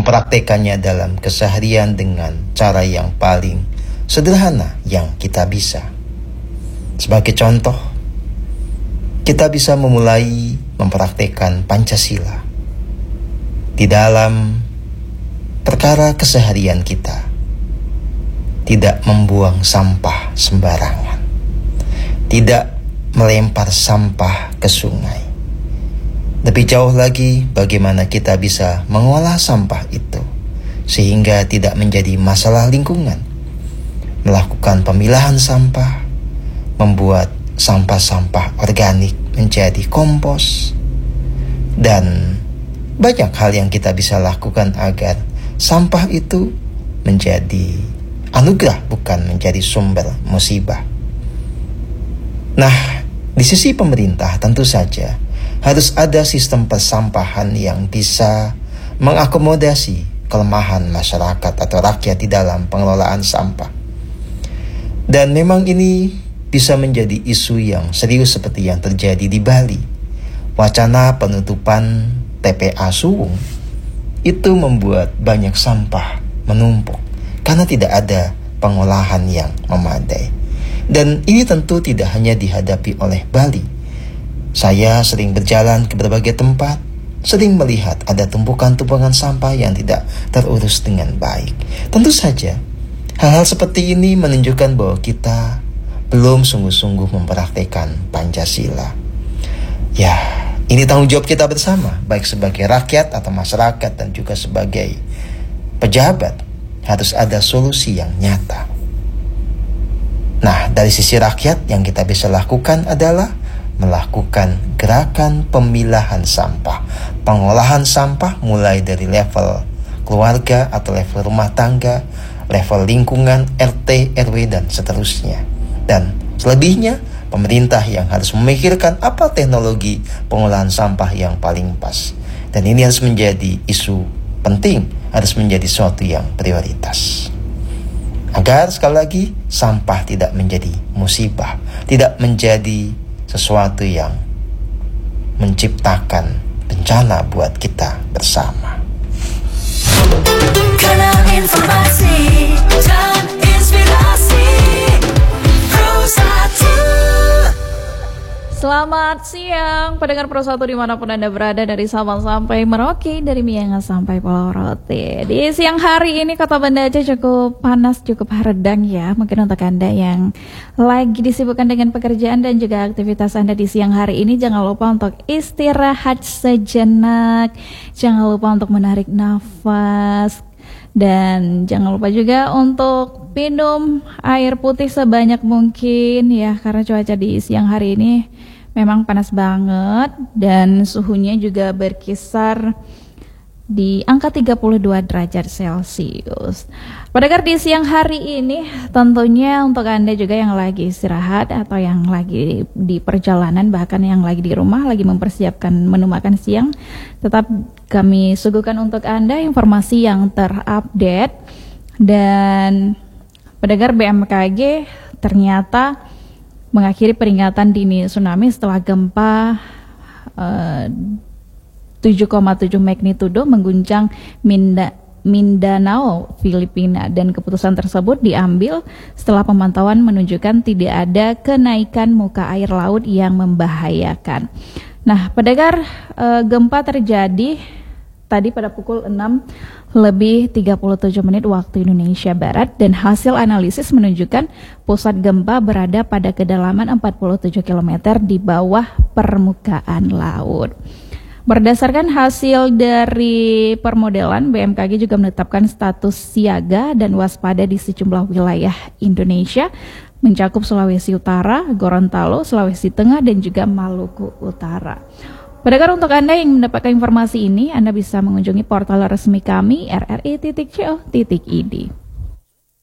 mempraktekannya dalam keseharian dengan cara yang paling sederhana yang kita bisa. Sebagai contoh, kita bisa memulai mempraktekkan Pancasila di dalam perkara keseharian kita. Tidak membuang sampah sembarangan, tidak melempar sampah ke sungai. Lebih jauh lagi, bagaimana kita bisa mengolah sampah itu sehingga tidak menjadi masalah lingkungan. Melakukan pemilahan sampah, membuat sampah-sampah organik menjadi kompos, dan banyak hal yang kita bisa lakukan agar sampah itu menjadi anugerah, bukan menjadi sumber musibah. Nah, di sisi pemerintah tentu saja harus ada sistem persampahan yang bisa mengakomodasi kelemahan masyarakat atau rakyat di dalam pengelolaan sampah. Dan memang ini bisa menjadi isu yang serius seperti yang terjadi di Bali. Wacana penutupan TPA Suwung itu membuat banyak sampah menumpuk karena tidak ada pengolahan yang memadai. Dan ini tentu tidak hanya dihadapi oleh Bali. Saya sering berjalan ke berbagai tempat, sering melihat ada tumpukan-tumpukan sampah yang tidak terurus dengan baik. Tentu saja, hal-hal seperti ini menunjukkan bahwa kita belum sungguh-sungguh mempraktekkan Pancasila. Ya, ini tanggung jawab kita bersama, baik sebagai rakyat atau masyarakat dan juga sebagai pejabat. Harus ada solusi yang nyata. Nah, dari sisi rakyat yang kita bisa lakukan adalah melakukan gerakan pemilahan sampah, pengolahan sampah mulai dari level keluarga atau level rumah tangga, level lingkungan, RT, RW, dan seterusnya. Dan selebihnya, pemerintah yang harus memikirkan apa teknologi pengolahan sampah yang paling pas. Dan ini harus menjadi isu penting, harus menjadi suatu yang prioritas. Agar sekali lagi, sampah tidak menjadi musibah, tidak menjadi sesuatu yang menciptakan bencana buat kita bersama. Kanal informasi dan inspirasi Pro 1. Selamat siang pendengar Pro 1 dimanapun Anda berada, dari Sabang sampai Merauke, dari Miangas sampai Pulau Rote. Di siang hari ini kota Banda Aceh cukup panas, cukup redang ya. Mungkin untuk Anda yang lagi disibukkan dengan pekerjaan dan juga aktivitas Anda di siang hari ini, jangan lupa untuk istirahat sejenak. Jangan lupa untuk menarik nafas. Dan jangan lupa juga untuk minum air putih sebanyak mungkin ya, karena cuaca di siang hari ini memang panas banget dan suhunya juga berkisar di angka 32 derajat Celcius. Pendengar, di siang hari ini tentunya untuk Anda juga yang lagi istirahat atau yang lagi di perjalanan, bahkan yang lagi di rumah lagi mempersiapkan menu makan siang, tetap kami suguhkan untuk Anda informasi yang terupdate. Dan pendengar, BMKG ternyata mengakhiri peringatan dini tsunami setelah gempa 7,7 magnitudo mengguncang Mindanao, Filipina, dan keputusan tersebut diambil setelah pemantauan menunjukkan tidak ada kenaikan muka air laut yang membahayakan. Nah, pendengar, gempa terjadi tadi pada pukul 6:37 waktu Indonesia Barat, dan hasil analisis menunjukkan pusat gempa berada pada kedalaman 47 km di bawah permukaan laut. Berdasarkan hasil dari permodelan, BMKG juga menetapkan status siaga dan waspada di sejumlah wilayah Indonesia, mencakup Sulawesi Utara, Gorontalo, Sulawesi Tengah, dan juga Maluku Utara. Pendengar, untuk Anda yang mendapatkan informasi ini, Anda bisa mengunjungi portal resmi kami rri.co.id.